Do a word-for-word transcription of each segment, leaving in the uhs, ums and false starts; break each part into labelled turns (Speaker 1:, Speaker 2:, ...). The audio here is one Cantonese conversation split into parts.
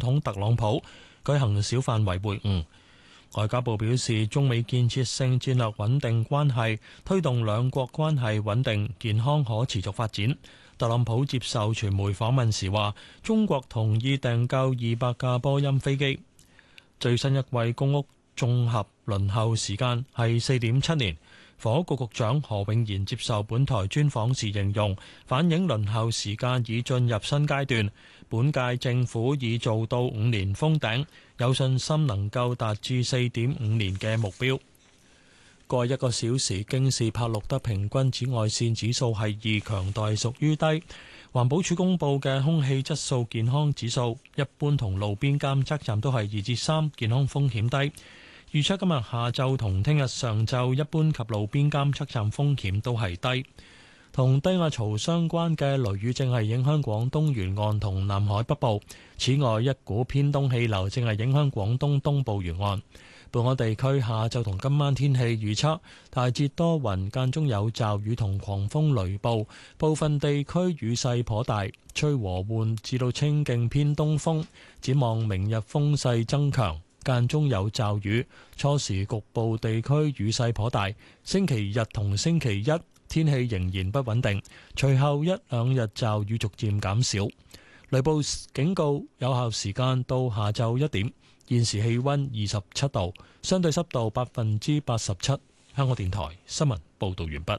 Speaker 1: 統特朗普舉行小範圍會晤。外交部表示，中美建設性戰略穩定關係，推動兩國關係穩定、健康、可持續發展。特朗普接受傳媒訪問時話，中國同意訂購二百架波音飛機。最新一季公屋綜合輪候時間係四點七年。房屋局局長何永賢接受本台專訪時形容，反映輪候時間已進入新階段。本屆政府已做到五年封頂，有信心能夠達至四點五年嘅目標。過一個小時，京士柏錄得平均紫外線指數係二，強度屬於低。環保署公布嘅空氣質素健康指數，一般同路邊監測站都係二至三，健康風險低。預測今日下晝同聽日上晝，一般及路邊監測站風險都係低。同低壓槽相關嘅雷雨正係影響廣東沿岸同南海北部。此外，一股偏東氣流正係影響廣東東部沿岸。本港地區下晝同今晚天氣預測，大致多雲，間中有驟雨同狂風雷暴，部分地區雨勢頗大，吹和緩至到清勁偏東風。展望明日風勢增強，間中有驟雨，初時局部地區雨勢頗大。星期日同星期一天氣仍然不穩定，隨後一兩日驟雨逐漸減少。雷暴警告有效時間到下晝一點。現時氣溫二十七度，相對濕度百分之八十七。香港電台新聞報道完畢。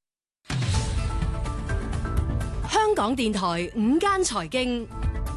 Speaker 2: 香港電台午間財經，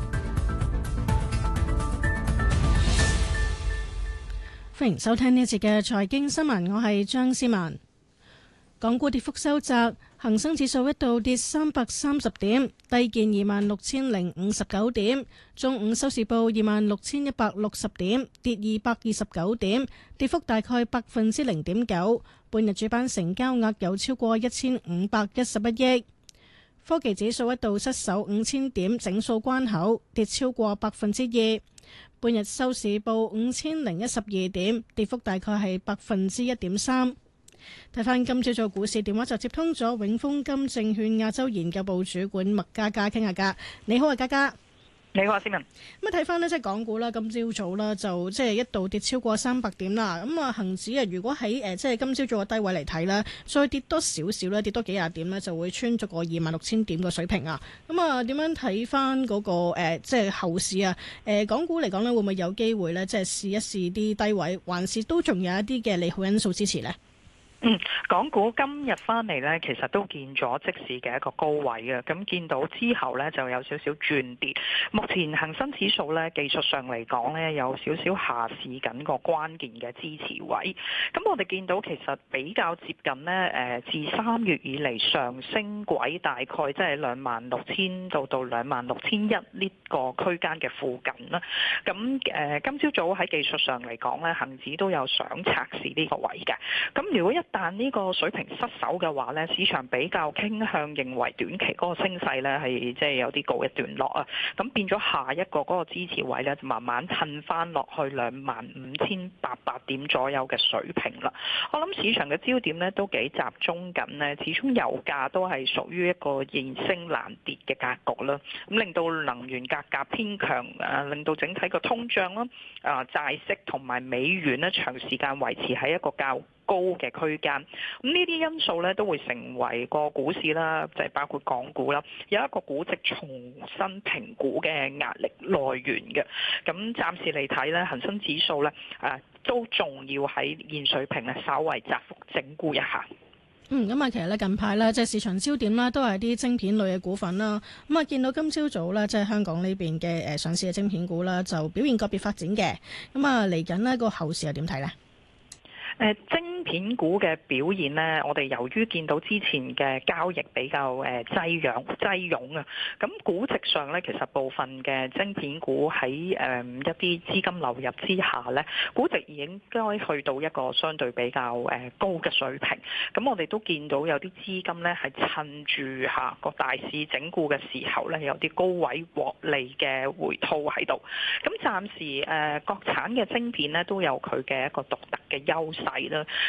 Speaker 3: 歡迎收聽呢一節嘅財經新聞，我係張思文。港股跌幅收窄，恒生指數一度跌三百三十點，低見二萬六千零五十九點。中午收市報二萬六千一百六十點，跌二百二十九點，跌幅大概百分之零點九。半日主板成交額有超過一千五百一十一億。科技指數一度失守五千點整數關口，跌超過百分之二。半日收市報五千零一十二點，跌幅大概係百分之一點三。睇翻今朝早股市電話就接通咗永豐金證券亞洲研究部主管麥嘉嘉傾下偈。你好啊，嘉嘉。
Speaker 4: 你好啊，思文。
Speaker 3: 咁啊，睇翻呢，即係港股啦，今朝早啦就即係一度跌超過三百點啦。咁啊，恒指啊，如果喺誒即係今朝早嘅低位嚟睇啦，再跌多少少咧，跌多幾廿點咧，就會穿咗個二萬六千點嘅水平啊。咁啊，點樣睇翻嗰個誒即係後市啊？誒，港股嚟講咧，會唔會有機會咧，即係試一試啲低位，還是都仲有一啲嘅利好因素支持咧？
Speaker 4: 嗯，港股今日翻嚟呢，其實都見咗即時嘅一個高位嘅，咁見到之後呢，就有少少轉跌。目前恒生指數呢，技術上嚟講呢，有少少下試緊個關鍵嘅支持位。咁我哋見到其實比較接近呢，誒自三月以嚟上升軌大概即係兩萬六千到到兩萬六千一呢個區間嘅附近啦。咁誒今朝早喺技術上嚟講呢，恒指都有想測試呢個位嘅。咁如果一但呢個水平失守嘅話呢，市場比較傾向認為短期嗰個升勢呢係即係有啲告一段落啊，咁變咗下一個嗰個支持位呢，就慢慢褪翻落去兩萬五千八百點左右嘅水平啦。我諗市場嘅焦點呢都幾集中緊呢，始終油價都係屬於一個現升難跌嘅格局啦，咁令到能源價格偏強啊，令到整體個通脹啦、啊債息同埋美元呢長時間維持喺一個較高嘅區間，咁呢啲因素咧都會成為個股市啦，就係包括港股啦，有一個估值重新評估嘅壓力來源嘅。咁暫時嚟睇咧，恒生指數咧誒都仲要喺現水平咧稍為窄幅整固一下。
Speaker 3: 嗯，咁啊，其實咧近排咧，即係市場焦點啦，都係啲晶片類嘅股份啦。咁啊，見到今朝早咧，即係香港呢邊嘅誒上市嘅晶片股啦，就表現個別發展嘅。咁啊，嚟緊呢個後市又點睇咧？
Speaker 4: 誒晶片股嘅表現呢，我哋由於見到之前嘅交易比較誒擠擁擠擁啊，咁估值上呢，其實部分嘅晶片股喺誒一啲資金流入之下呢，估值已應該去到一個相對比較誒高嘅水平。咁我哋都見到有啲資金呢係趁住下個大市整固嘅時候呢，有啲高位獲利嘅回吐喺度。咁暫時誒國產嘅晶片呢，都有佢嘅一個獨特嘅優勢啦，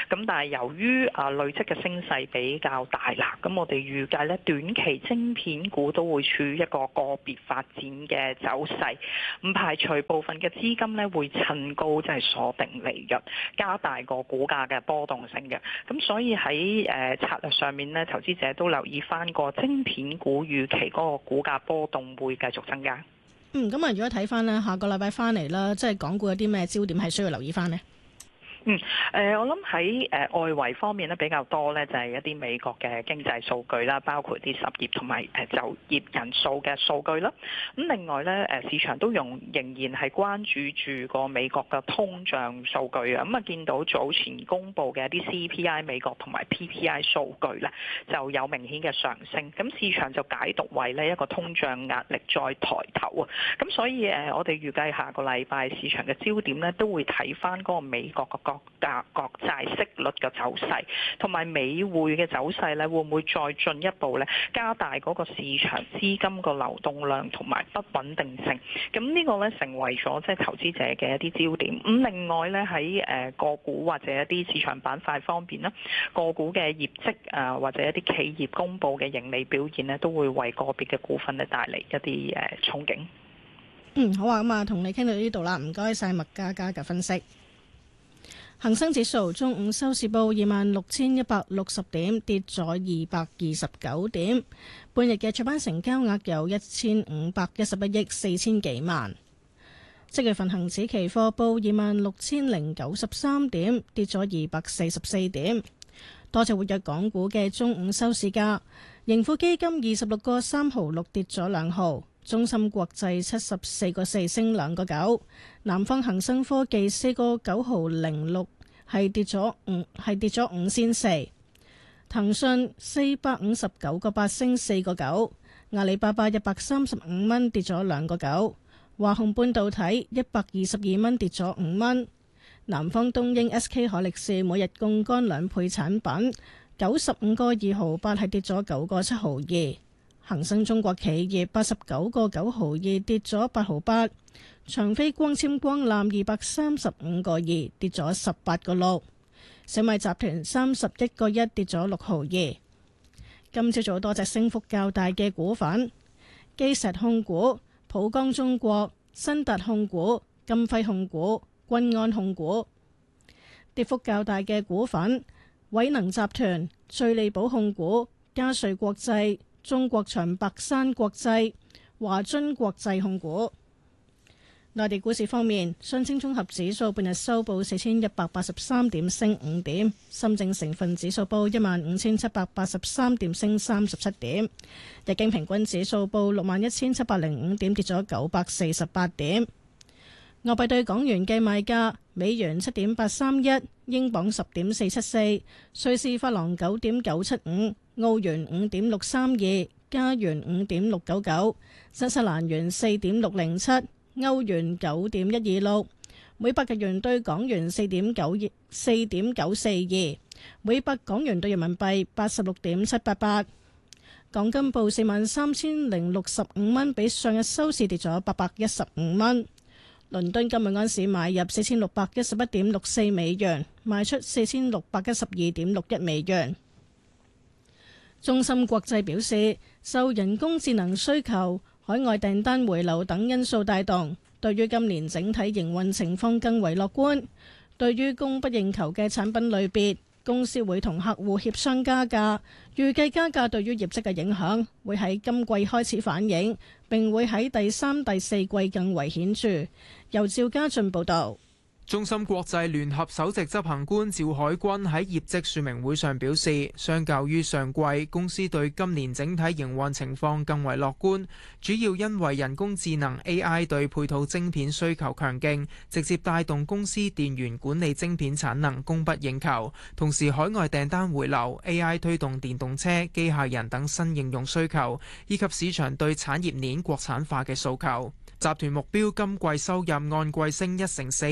Speaker 4: 咁但係由於啊累積嘅升勢比較大啦，咁我哋預計咧短期晶片股都會處於一個個別發展嘅走勢，唔排除部分嘅資金咧會趁高即係鎖定利潤，加大個股價嘅波動性嘅。咁所以喺誒策略上面咧，投資者都留意翻個晶片股預期嗰個股價波動會繼續增加。
Speaker 3: 嗯，咁啊，如果睇翻咧，下個禮拜翻嚟啦，即係港股有啲咩焦點係需要留意翻呢？
Speaker 4: 嗯，誒、呃，我諗喺誒外圍方面咧比較多咧，就係、是、一啲美國嘅經濟數據啦，包括啲失業同埋誒就業人數嘅數據啦。咁另外咧，誒市場都用仍然係關注住個美國嘅通脹數據啊。咁啊，見到早前公布嘅一啲 C P I 美國同埋 P P I 數據咧，就有明顯嘅上升。咁市場就解讀為呢一個通脹壓力再抬頭啊。咁所以誒，我哋預計下個禮拜市場嘅焦點咧，都會睇翻嗰個美國嘅國價國債息率嘅走勢，同埋美匯嘅走勢咧，會唔會再進一步咧加大嗰個市場資金個流動量同埋不穩定性？咁呢個咧成為咗即係投資者嘅一啲焦點。咁另外咧喺誒個股或者一啲市場板塊方面咧，個股嘅業績啊或者一啲企業公布嘅盈利表現咧，都會為個別嘅股份咧帶嚟一啲誒憧憬。
Speaker 3: 嗯，好啊，咁啊，同你傾到呢度啦，唔該晒麥嘉嘉嘅分析。恒生指數中午收市報二萬六千一百六十點，跌咗二百二十九點。半日嘅主板成交額有一千五百一十一億四千幾萬。即月份恒指期貨報二萬六千零九十三點，跌咗二百四十四點。多隻活躍港股嘅中午收市價，盈富基金二十六個三毫六跌咗兩毫。中芯國際七十四個四升兩個九，南方恒生科技四個九毫零六係跌咗五係跌咗五仙四，騰訊四百五十九個八升四個九，阿里巴巴一百三十五蚊跌咗兩個九，華虹半導體一百二十二蚊跌咗五蚊，南方東英 S K 海力士每日槓桿兩倍產品九十五個二毫八係跌咗九個七毫二。恒生中國企業八十九個九毫二跌咗八毫八，長飛光纖光纜二百三十五個二跌咗十八個六，小米集團三十一個一跌咗六毫二。今朝早多隻升幅較大嘅股份：基石控股、浦江中國、新達控股、金輝控股、君安控股。跌幅較大嘅股份：偉能集團、瑞利寶控股、嘉瑞國際、中國長白山國際、華津國際控股。內地股市方面，上證綜合指數半日收報四千一百八十三點，升五點；深證成分指數報一萬五千七百八十三點，升三十七點；日經平均指數報六萬一千七百零五點，跌咗九百四十八點。外幣對港元嘅賣價：美元七點八三一，英鎊十點四七四，瑞士法郎九點九七五，澳元五點六三二，加元五點六九九，新西蘭元四點六零七，歐元九點一二六，每百日元對港元四點九四點九四二，每百港元對人民幣八十六點七八八。港金報四萬三千零六十五蚊，比上日收市跌咗八百一十五蚊。倫敦今日安市買入四千六百一十一點六四美元，賣出四千六百一十二點六一美元。中芯國際表示，受人工智能需求、海外訂單回流等因素帶動，對於今年整體營運情況更為樂觀。對於供不應求嘅產品類別，公司會同客戶協商加價，預計加價對於業績嘅影響會喺今季開始反映，並會喺第三、第四季更為顯著。由趙家俊報道。
Speaker 5: 中芯國際聯合首席執行官趙海軍喺業績說明會上表示，相較於上季，公司對今年整體營運情況更為樂觀，主要因為人工智能 A I 對配套晶片需求強勁，直接帶動公司電源管理晶片產能供不應求，同時海外訂單回流 A I 推動電動車、機械人等新應用需求，以及市場對產業鏈國產化嘅訴求。集團目標今季收入按季升一成四至一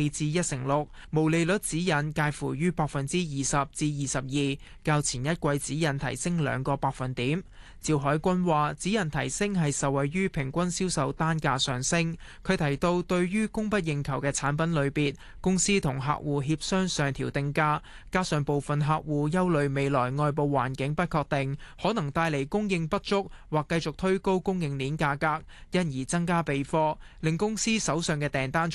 Speaker 5: 成六，毛利率指引介乎於百分之二十至二十二，較前一季指引提升兩個百分點。趙海軍話：指引提升係受惠於平均銷售單價上升。佢提到，對於供不應求嘅產品類別，公司同客戶協商上調定價，加上部分客戶憂慮未來外部環境不確定，可能帶嚟供應不足或繼續推高供應鏈價格，因而增加備貨，令公司手上嘅訂單